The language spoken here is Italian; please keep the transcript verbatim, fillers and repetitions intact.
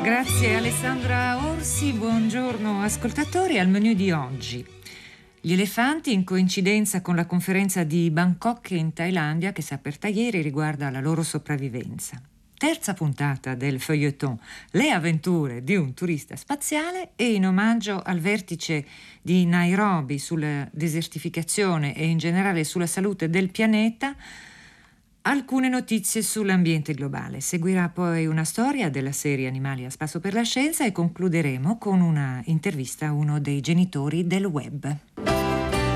Grazie Alessandra Orsi, buongiorno ascoltatori. Al menu di oggi: gli elefanti, in coincidenza con la conferenza di Bangkok in Thailandia che si è aperta ieri, riguarda la loro sopravvivenza. Terza puntata del feuilleton, le avventure di un turista spaziale, e in omaggio al vertice di Nairobi sulla desertificazione e in generale sulla salute del pianeta, alcune notizie sull'ambiente globale. Seguirà poi una storia della serie Animali a spasso per la scienza e concluderemo con una intervista a uno dei genitori del web.